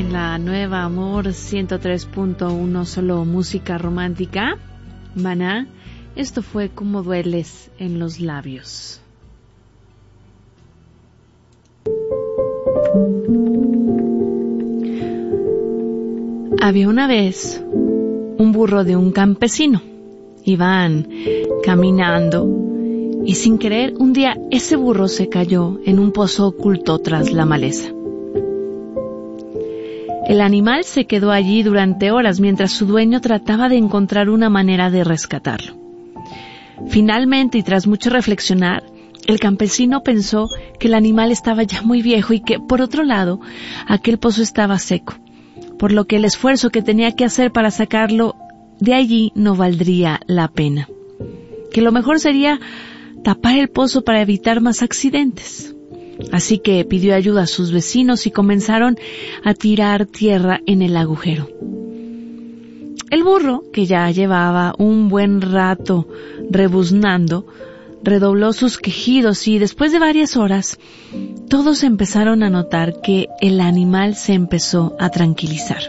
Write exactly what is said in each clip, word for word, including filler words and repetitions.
en la nueva Amor ciento tres punto uno, solo música romántica. Maná, esto fue Como dueles en los labios. Había una vez un burro de un campesino. Iban caminando y sin querer un día ese burro se cayó en un pozo oculto tras la maleza. El animal se quedó allí durante horas mientras su dueño trataba de encontrar una manera de rescatarlo. Finalmente, y tras mucho reflexionar, el campesino pensó que el animal estaba ya muy viejo y que, por otro lado, aquel pozo estaba seco, por lo que el esfuerzo que tenía que hacer para sacarlo de allí no valdría la pena. Que lo mejor sería tapar el pozo para evitar más accidentes. Así que pidió ayuda a sus vecinos y comenzaron a tirar tierra en el agujero. El burro, que ya llevaba un buen rato rebuznando, redobló sus quejidos y después de varias horas, todos empezaron a notar que el animal se empezó a tranquilizar.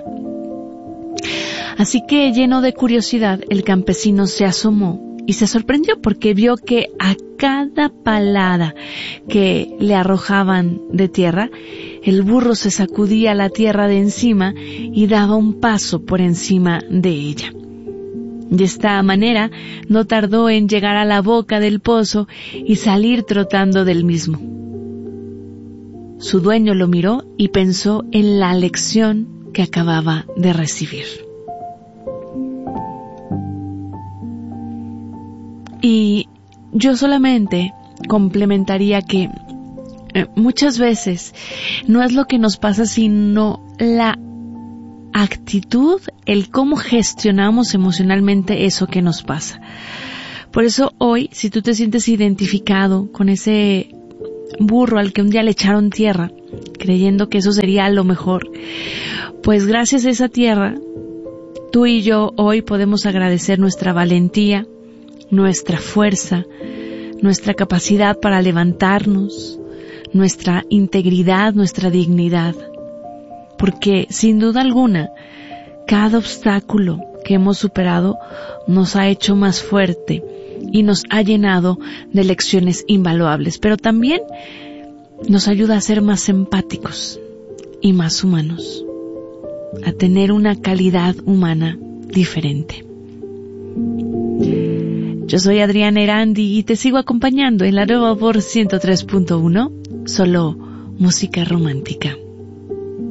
Así que, lleno de curiosidad, el campesino se asomó y se sorprendió porque vio que a cada palada que le arrojaban de tierra, el burro se sacudía la tierra de encima y daba un paso por encima de ella. De esta manera, no tardó en llegar a la boca del pozo y salir trotando del mismo. Su dueño lo miró y pensó en la lección que acababa de recibir. Y yo solamente complementaría que eh, muchas veces no es lo que nos pasa, sino la actitud, el cómo gestionamos emocionalmente eso que nos pasa. Por eso hoy, si tú te sientes identificado con ese burro al que un día le echaron tierra, creyendo que eso sería lo mejor, pues gracias a esa tierra, tú y yo hoy podemos agradecer nuestra valentía, nuestra fuerza, nuestra capacidad para levantarnos, nuestra integridad, nuestra dignidad. Porque, sin duda alguna, cada obstáculo que hemos superado nos ha hecho más fuerte y nos ha llenado de lecciones invaluables, pero también nos ayuda a ser más empáticos y más humanos, a tener una calidad humana diferente. Yo soy Adriana Erandi y te sigo acompañando en la nueva Amor ciento tres punto uno, solo música romántica.